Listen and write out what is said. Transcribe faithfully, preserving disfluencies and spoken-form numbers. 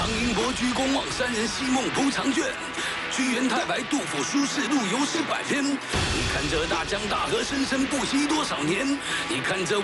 唐寅伯居公望山人西梦铺长卷，屈原太白杜甫书士陆游诗百篇。你看这大江大河深深不息多少年，你看这